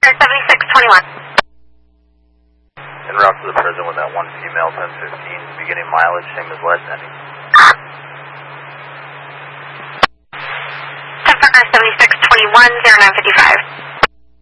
7621. En route to the prison with that one female, 1015, beginning mileage, same as last ending. 7621, 0955.